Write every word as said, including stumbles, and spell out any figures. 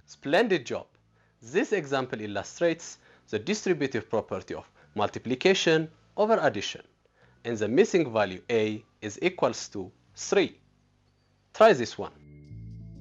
Splendid job! This example illustrates the distributive property of multiplication over addition, and the missing value a is equals to three. Try this one.